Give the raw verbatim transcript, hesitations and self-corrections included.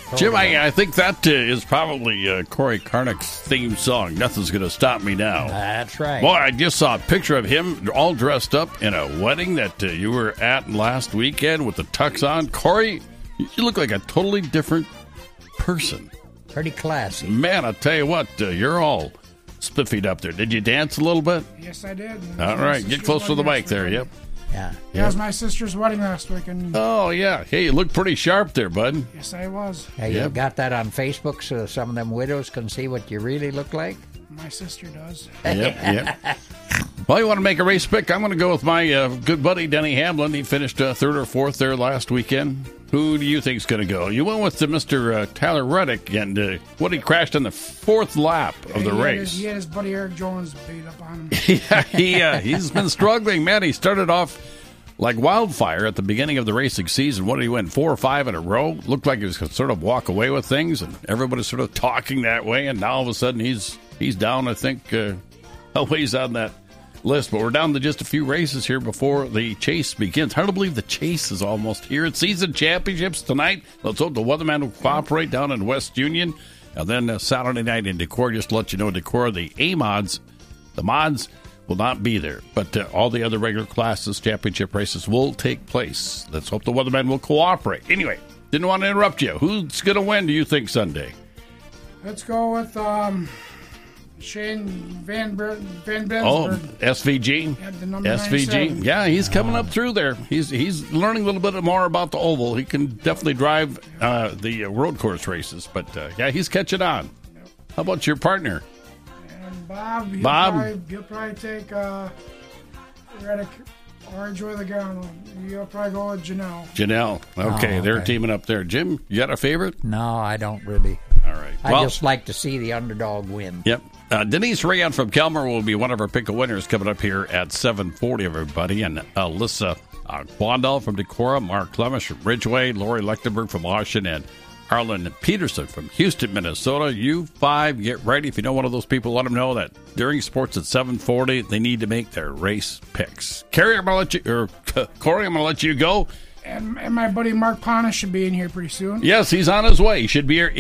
Jim, I, I think that uh, is probably uh, Corey Karnick's theme song. Nothing's going to stop me now. That's right. Boy, I just saw a picture of him all dressed up in a wedding that uh, you were at last weekend with the tux on. Corey, you look like a totally different person. Pretty classy. Man, I'll tell you what, uh, you're all spiffied up there. Did you dance a little bit? Yes, I did. All right, get close to the mic there, yep. Yeah. Yeah, it was my sister's wedding last week. And Oh, yeah. Hey, you look pretty sharp there, bud. yes, I was. Hey, Yep. you got that on Facebook so some of them widows can see what you really look like? My sister does. Yep, yep. Well, you want to make a race pick? I'm going to go with my uh, good buddy, Denny Hamlin. He finished uh, third or fourth there last weekend. Who do you think's going to go? You went with uh, Mister Uh, Tyler Reddick, and uh, what, he crashed on the fourth lap of the he Had race. his, he had his buddy Eric Jones beat up on him. yeah, he, uh, he's been struggling, man. He started off like wildfire at the beginning of the racing season. What did he win? Four or five in a row? Looked like he was going to sort of walk away with things, and everybody's sort of talking that way, and now all of a sudden he's he's down, I think, uh, a ways on that list. But we're down to just a few races here before the chase begins. Hard to believe the chase is almost here. It's season championships tonight. Let's hope the weatherman will cooperate down in West Union. And then uh, Saturday night in Decorah, just to let you know, Decorah, the A-Mods, the mods will not be there. But uh, all the other regular classes, championship races will take place. Let's hope the weatherman will cooperate. Anyway, didn't want to interrupt you. Who's going to win, do you think, Sunday? Let's go with um, Shane Van Ber- Van Oh, Bensberg. S V G? Yeah, the number S V G. ninety-seven. Yeah, he's coming up through there. He's he's learning a little bit more about the oval. He can definitely drive uh, the uh, road course races. But, uh, yeah, he's catching on. How about your partner? And Bob, he'll, Bob. Probably, he'll probably take uh, Reddick or Joy Logano. He'll probably go with Janelle. Janelle. Okay, Oh, they're okay. teaming up there. Jim, you got a favorite? No, I don't really. All right. I Well, just like to see the underdog win. Yep. Uh, Denise Rayon from Kelmer will be one of our pick of winners coming up here at seven forty, everybody. And Alyssa uh, Quandall from Decorah, Mark Clemish from Ridgeway, Lori Lechtenberg from Washington, and Arlen Peterson from Houston, Minnesota. You five, get ready. If you know one of those people, let them know that during sports at seven forty, they need to make their race picks. Carrie, I'm going to let you, or Corey, I'm going to let you go. And, and my buddy Mark Ponish should be in here pretty soon. Yes, he's on his way. He should be here